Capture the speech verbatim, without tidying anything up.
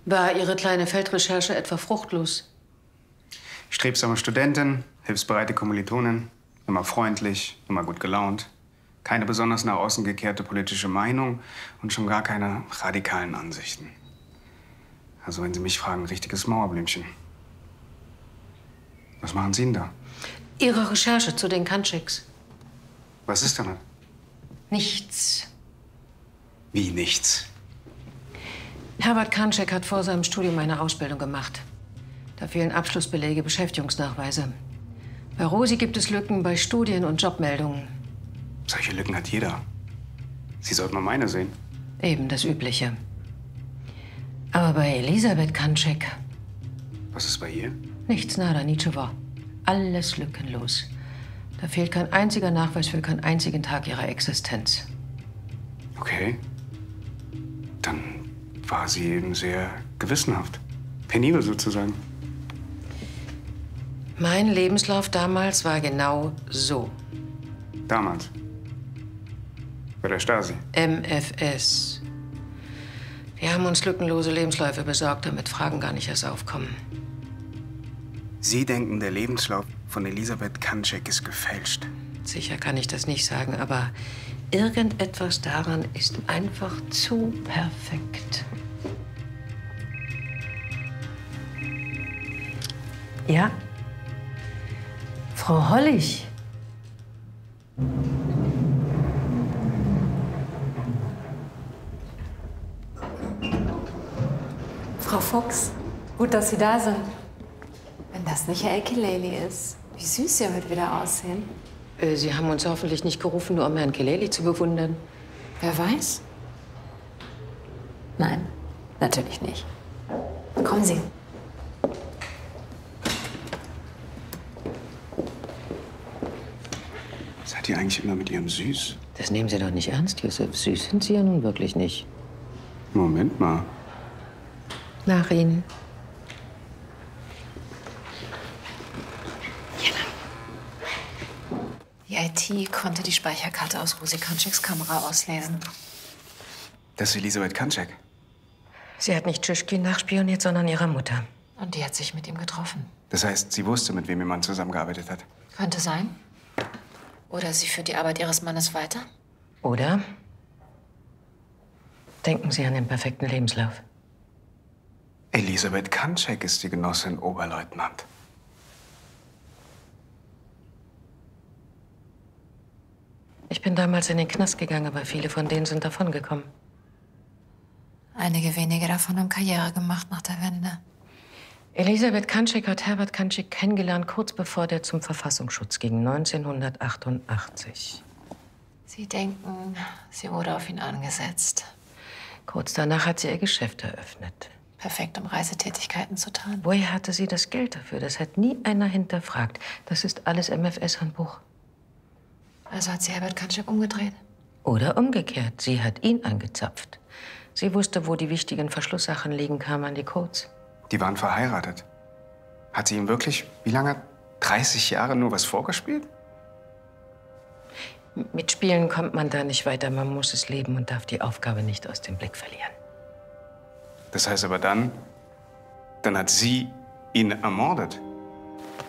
War Ihre kleine Feldrecherche etwa fruchtlos? Strebsame Studentin, hilfsbereite Kommilitonin, immer freundlich, immer gut gelaunt. Keine besonders nach außen gekehrte politische Meinung und schon gar keine radikalen Ansichten. Also wenn Sie mich fragen, richtiges Mauerblümchen. Was machen Sie denn da? Ihre Recherche zu den Kantscheks. Was ist damit? Nichts. Wie nichts? Herbert Kantschek hat vor seinem Studium eine Ausbildung gemacht. Da fehlen Abschlussbelege, Beschäftigungsnachweise. Bei Rosi gibt es Lücken bei Studien- und Jobmeldungen. Solche Lücken hat jeder. Sie sollten mal meine sehen. Eben das Übliche. Aber bei Elisabeth Kantschek Was ist bei ihr? nichts, nada, ničego. Alles lückenlos. Da fehlt kein einziger Nachweis für keinen einzigen Tag ihrer Existenz. Okay. Dann war sie eben sehr gewissenhaft. Penibel sozusagen. Mein Lebenslauf damals war genau so. Damals. Bei der Stasi. M F S. Wir haben uns lückenlose Lebensläufe besorgt, damit Fragen gar nicht erst aufkommen. Sie denken, der Lebenslauf von Elisabeth Kantschek ist gefälscht. Sicher kann ich das nicht sagen, aber irgendetwas daran ist einfach zu perfekt. Ja? Frau Hollig. Frau Fuchs, gut, dass Sie da sind. Wenn das nicht Herr Ekeleli ist, wie süß Sie heute wieder aussehen. Äh, Sie haben uns hoffentlich nicht gerufen, nur um Herrn Keleli zu bewundern. Wer weiß? Nein, natürlich nicht. Kommen Sie. Seid ihr eigentlich immer mit ihrem Süß? Das nehmen Sie doch nicht ernst, Josef. Süß sind Sie ja nun wirklich nicht. Moment mal. Nach Ihnen. Die I T konnte die Speicherkarte aus Rosi Kantscheks Kamera auslesen. Das ist Elisabeth Kantschek. Sie hat nicht Tschischkin nachspioniert, sondern ihre Mutter. Und die hat sich mit ihm getroffen. Das heißt, sie wusste, mit wem ihr Mann zusammengearbeitet hat. Könnte sein. Oder sie führt die Arbeit ihres Mannes weiter. Oder? Denken Sie an den perfekten Lebenslauf. Elisabeth Kantschek ist die Genossin Oberleutnant. Ich bin damals in den Knast gegangen, aber viele von denen sind davongekommen. Einige wenige davon haben Karriere gemacht nach der Wende. Elisabeth Kantschek hat Herbert Kantschek kennengelernt, kurz bevor der zum Verfassungsschutz ging, neunzehnhundertachtundachtzig. Sie denken, sie wurde auf ihn angesetzt. Kurz danach hat sie ihr Geschäft eröffnet. Perfekt, um Reisetätigkeiten zu tarnen. Woher hatte sie das Geld dafür? Das hat nie einer hinterfragt. Das ist alles M F S-Handbuch. Also hat sie Herbert Kantschek umgedreht? Oder umgekehrt. Sie hat ihn angezapft. Sie wusste, wo die wichtigen Verschlusssachen liegen, kam an die Codes. Die waren verheiratet. Hat sie ihm wirklich, wie lange? dreißig Jahre nur was vorgespielt? Mit Spielen kommt man da nicht weiter. Man muss es leben und darf die Aufgabe nicht aus dem Blick verlieren. Das heißt aber dann, dann hat sie ihn ermordet.